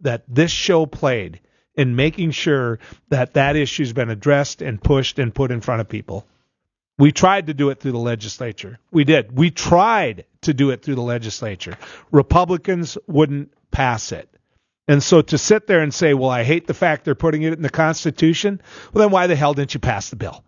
that this show played in making sure that that issue's been addressed and pushed and put in front of people. We tried to do it through the legislature. We did. We tried to do it through the legislature. Republicans wouldn't pass it. And so to sit there and say, well, I hate the fact they're putting it in the Constitution, well, then why the hell didn't you pass the bill?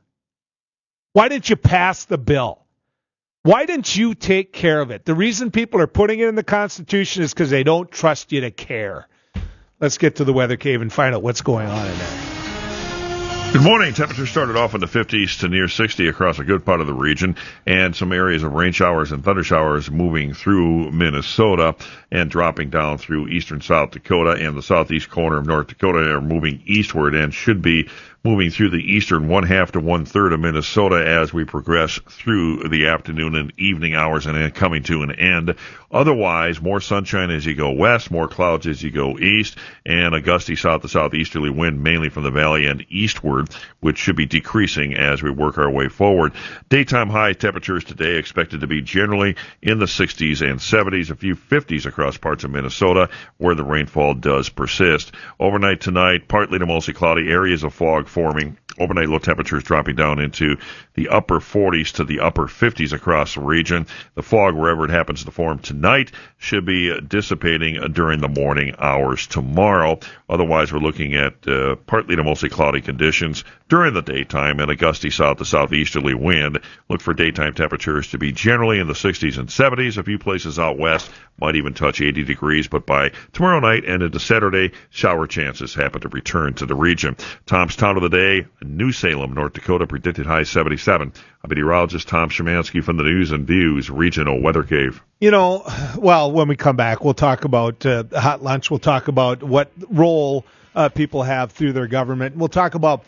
Why didn't you pass the bill? Why didn't you take care of it? The reason people are putting it in the Constitution is because they don't trust you to care. Let's get to the weather cave and find out what's going on in there. Good morning. Temperatures started off in the 50s to near 60 across a good part of the region, and some areas of rain showers and thunder showers moving through Minnesota and dropping down through eastern South Dakota, and the southeast corner of North Dakota are moving eastward and should be moving through the eastern 1/2 to 1/3 of Minnesota as we progress through the afternoon and evening hours and then coming to an end. Otherwise, more sunshine as you go west, more clouds as you go east, and a gusty south to southeasterly wind mainly from the valley and eastward, which should be decreasing as we work our way forward. Daytime high temperatures today expected to be generally in the 60s and 70s, a few 50s across parts of Minnesota where the rainfall does persist. Overnight tonight, partly to mostly cloudy, areas of fog forming. Overnight low temperatures dropping down into the upper 40s to the upper 50s across the region. The fog, wherever it happens to form tonight, should be dissipating during the morning hours tomorrow. Otherwise, we're looking at partly to mostly cloudy conditions during the daytime and a gusty south to southeasterly wind. Look for daytime temperatures to be generally in the 60s and 70s. A few places out west might even touch 80 degrees, but by tomorrow night and into Saturday, shower chances happen to return to the region. Tom's Town of the Day, New Salem, North Dakota, predicted high 77. I'm meteorologist Tom Szymanski from the News and Views Regional Weather Cave. You know, well, when we come back, we'll talk about hot lunch. We'll talk about what role people have through their government. We'll talk about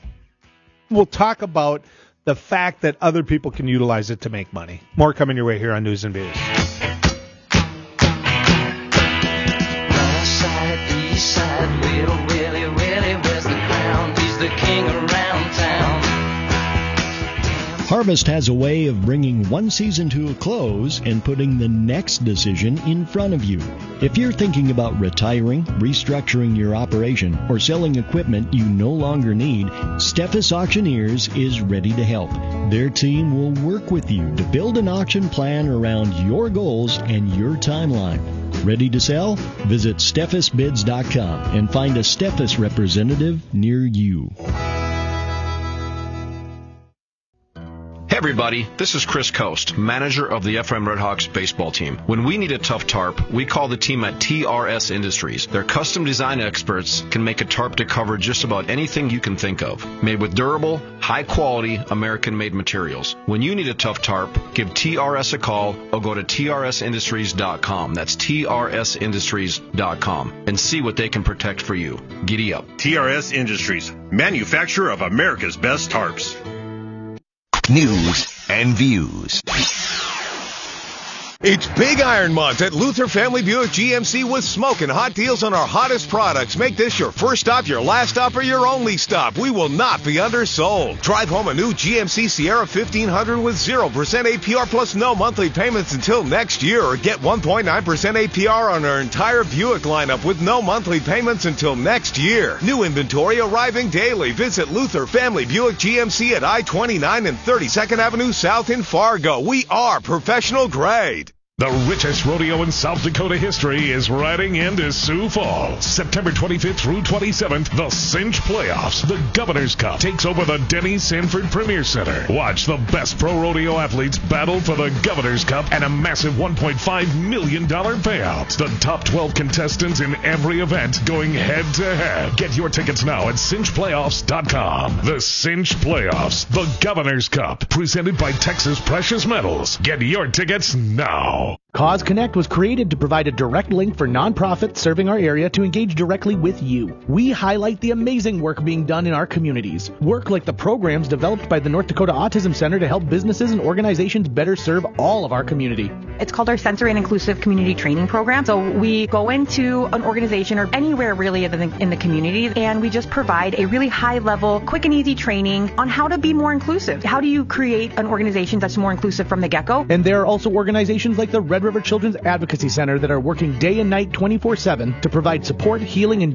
the fact that other people can utilize it to make money. More coming your way here on News and Views. Harvest has a way of bringing one season to a close and putting the next decision in front of you. If you're thinking about retiring, restructuring your operation, or selling equipment you no longer need, Steffes Auctioneers is ready to help. Their team will work with you to build an auction plan around your goals and your timeline. Ready to sell? Visit SteffesBids.com and find a Steffes representative near you. Hey everybody, this is Chris Coast, manager of the FM Redhawks baseball team. When we need a tough tarp, we call the team at TRS Industries. Their custom design experts can make a tarp to cover just about anything you can think of. Made with durable, high-quality, American-made materials. When you need a tough tarp, give TRS a call or go to TRSindustries.com. That's TRSindustries.com and see what they can protect for you. Giddy up. TRS Industries, manufacturer of America's best tarps. News and Views. It's Big Iron Month at Luther Family Buick GMC with smoking hot deals on our hottest products. Make this your first stop, your last stop, or your only stop. We will not be undersold. Drive home a new GMC Sierra 1500 with 0% APR plus no monthly payments until next year, or get 1.9% APR on our entire Buick lineup with no monthly payments until next year. New inventory arriving daily. Visit Luther Family Buick GMC at I-29 and 32nd Avenue South in Fargo. We are professional grade. The richest rodeo in South Dakota history is riding into Sioux Falls. September 25th through 27th, the Cinch Playoffs. The Governor's Cup takes over the Denny Sanford Premier Center. Watch the best pro rodeo athletes battle for the Governor's Cup and a massive $1.5 million payout. The top 12 contestants in every event going head-to-head. Get your tickets now at cinchplayoffs.com. The Cinch Playoffs, the Governor's Cup, presented by Texas Precious Metals. Get your tickets now. Cause Connect was created to provide a direct link for nonprofits serving our area to engage directly with you. We highlight the amazing work being done in our communities. Work like the programs developed by the North Dakota Autism Center to help businesses and organizations better serve all of our community. It's called our Sensory and Inclusive Community Training Program. So we go into an organization or anywhere really in the community, and we just provide a really high-level, quick and easy training on how to be more inclusive. How do you create an organization that's more inclusive from the get-go? And there are also organizations like the Red River Children's Advocacy Center that are working day and night 24/7 to provide support, healing, and